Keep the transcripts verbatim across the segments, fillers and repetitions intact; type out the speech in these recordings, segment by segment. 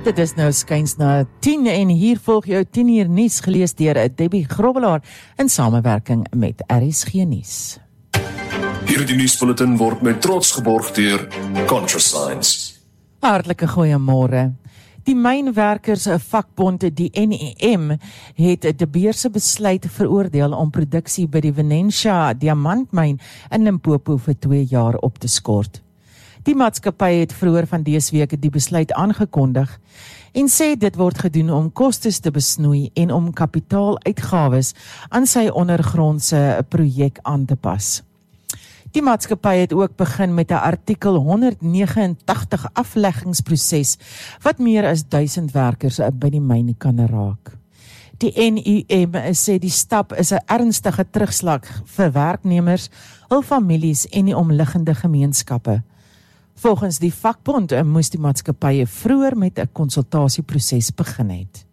Dit is nou skuins na tien en hier volg jou tien uur nuus gelees deur Debbie Grobbelaar in samewerking met R S G Nuus. Hierdie nuusbulletin word met trots geborg deur ContraScience. Hartlike goeiemôre. Die mynwerkers vakbond, die N E M, het De Beer se besluit veroordeel om produksie by die Venentia diamantmyn in Limpopo vir twee jaar op te skort. Die maatskappy het vroeër van dese week die besluit aangekondig en sê dit word gedoen om kostes te besnoei en om kapitaaluitgawes aan sy ondergrondse projek aan te pas. Die maatskappy het ook begin met 'n artikel honderd nege en tagtig afleggingsproses wat meer as duisend werkers by die myn kan raak. Die N U M sê die stap is 'n ernstige terugslag vir werknemers, hul families en die omliggende gemeenskappe. Volgens die vakbond moes die maatskappye vroeër met 'n konsultasieproses begin het.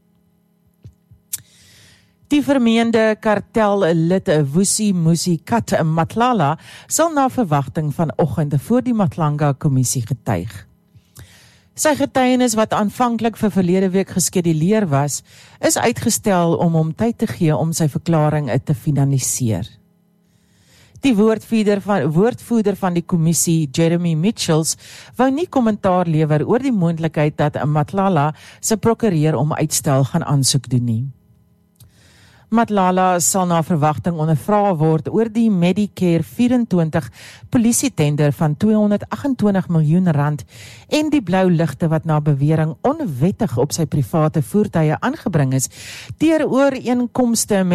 Die vermeende kartellid Vusi Musikat Matlala sal na verwagting vanoggend voor die Matlanga kommissie getuig. Sy getuienis wat aanvanklik vir verlede week geskeduleer was, is uitgestel om hom tyd te gee om sy verklaring te finaliseer. Die woordvoerder van, woordvoerder van die kommissie, Jeremy Mitchells, wou nie kommentaar lewer oor die moontlikheid dat Matlala sy prokureur om uitstel gaan aansoek doen nie. Matlala sal na verwagting ondervra word oor die Medicare vyf en twintig polisietender van tweehonderd agt en twintig miljoen rand en die blou ligte wat na bewering onwettig op sy private voertuie aangebring is deur ooreenkomste met